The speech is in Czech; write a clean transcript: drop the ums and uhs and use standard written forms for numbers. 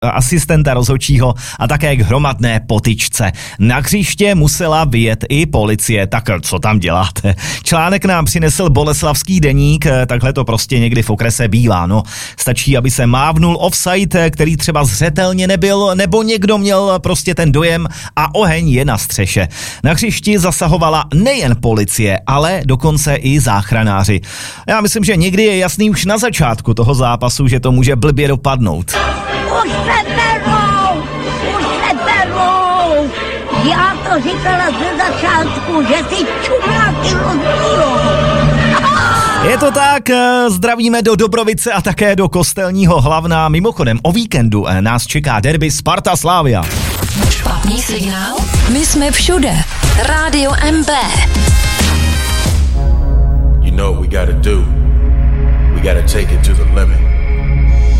asistenta rozhodčího a také k hromadné potyčce. Na hřiště musela vyjet i policie. Tak co tam děláte? Článek nám přinesl Boleslavský deník, takhle to prostě někdy v okrese bývá. No, stačí, aby se mávnul offside, který třeba zřetelně nebyl, nebo někdo měl prostě ten dojem a oheň je na střeše. Na hřišti zasahovala nejen policie, ale dokonce i záchranáři. Já myslím, že někdy je jasný už na začátku toho zápasu, že to může blbě dopadnout. Už se berou! Já to říkala ze začátku, že ty čumáky rozbíjou. Je to tak, zdravíme do Dobrovice a také do Kostelního Hlavna. Mimochodem o víkendu nás čeká derby Sparta Slavia. Špatný signál? My jsme všude. Rádio MB. You know what we gotta do. We gotta take it to the limit.